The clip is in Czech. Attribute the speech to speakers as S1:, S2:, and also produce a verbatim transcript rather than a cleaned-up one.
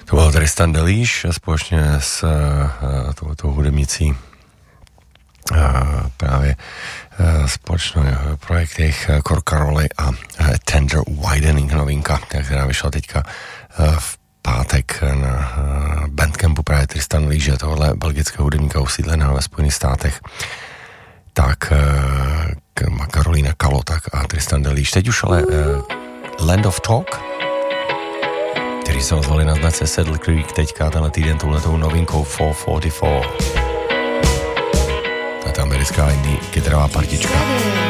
S1: To byl Tristan Delíš společně s uh, touto hudebnicí uh, právě uh, společných projektech uh, Corcaroli a uh, Tender Widening novinka, která vyšla teďka uh, v pátek na uh, Bandcampu právě Tristan Delíš, tohle belgického hudebníka usídleného ve Spojených státech. Tak uh, Karolína Kalotak a Tristan Delíš. Teď už ale uh, Land of Talk, kteří se ozvali na značce Saddle Creek teďka tenhle týden touhletou novinkou four forty-four. To je ta americká indie kytarová partička.